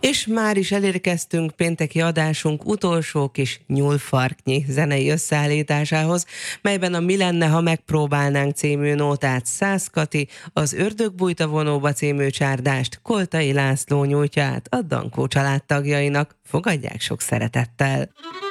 És már is elérkeztünk pénteki adásunk utolsó kis nyúlfarknyi zenei összeállításához, melyben a Mi lenne, ha megpróbálnánk című nótát Szász Kati, az Ördögbújta vonóba című csárdást Koltai László nyújtja át a Dankó családtagjainak. Fogadják sok szeretettel!